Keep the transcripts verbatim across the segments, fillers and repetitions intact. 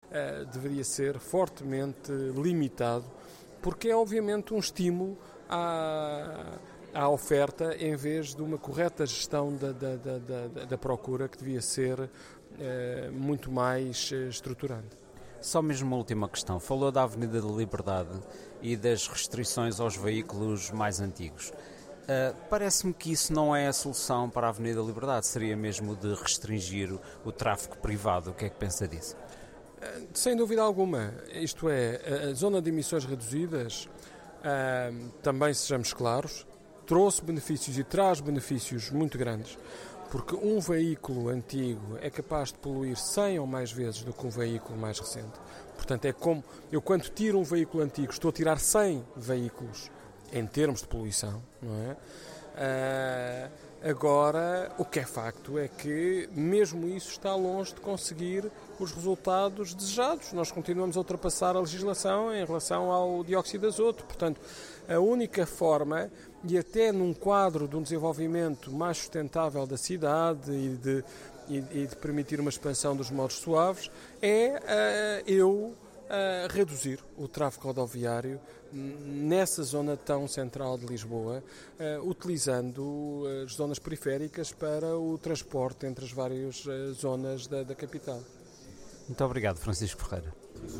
uh, deveria ser fortemente limitado, porque é obviamente um estímulo à, à oferta em vez de uma correta gestão da, da, da, da, da procura, que devia ser uh, muito mais uh, estruturante. Só mesmo uma última questão. Falou da Avenida da Liberdade e das restrições aos veículos mais antigos. Uh, parece-me que isso não é a solução para a Avenida da Liberdade. Seria mesmo de restringir o, o tráfego privado. O que é que pensa disso? Uh, sem dúvida alguma. Isto é, a zona de emissões reduzidas, uh, também sejamos claros, trouxe benefícios e traz benefícios muito grandes. Porque um veículo antigo é capaz de poluir cem ou mais vezes do que um veículo mais recente. Portanto, é como eu, quando tiro um veículo antigo, estou a tirar cem veículos em termos de poluição, não é? Uh, agora, o que é facto é que mesmo isso está longe de conseguir os resultados desejados. Nós continuamos a ultrapassar a legislação em relação ao dióxido de azoto. Portanto, a única forma, e até num quadro de um desenvolvimento mais sustentável da cidade e de, e, e de permitir uma expansão dos modos suaves, é uh, eu a reduzir o tráfego rodoviário nessa zona tão central de Lisboa, uh, utilizando as zonas periféricas para o transporte entre as várias uh, zonas da, da capital. Muito obrigado, Francisco Ferreira.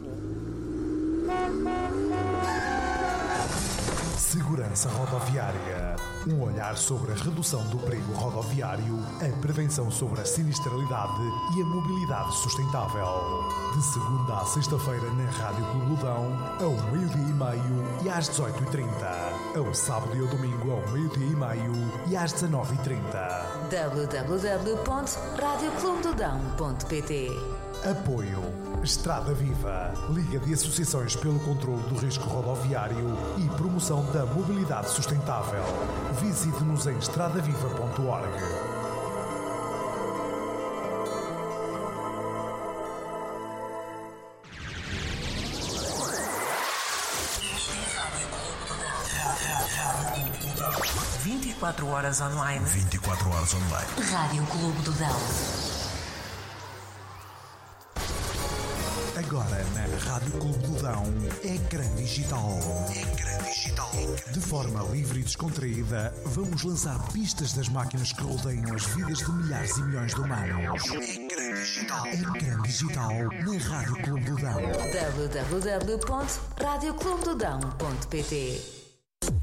Segurança Rodoviária. Um olhar sobre a redução do perigo rodoviário, a prevenção sobre a sinistralidade e a mobilidade sustentável. De segunda à sexta-feira na Rádio Clube Ludão, ao meio-dia e meio e às dezoito e trinta. Ao sábado e ao domingo, ao meio-dia e meio e às dezanove e trinta. w w w ponto rádio clube ludão ponto p t. Apoio Estrada Viva, Liga de Associações pelo Controlo do Risco Rodoviário e Promoção da Mobilidade Sustentável. Visite-nos em estrada viva ponto org. vinte e quatro horas online. vinte e quatro horas online. Rádio Clube do Dão. Agora na Rádio Clube do Ludão, Ecrã Digital. Ecrã Digital. De forma livre e descontraída, vamos lançar pistas das máquinas que rodeiam as vidas de milhares e milhões de humanos. Ecrã Digital. Ecrã Digital na Rádio Clube do Ludão. w w w ponto rádio clube ludão ponto p t.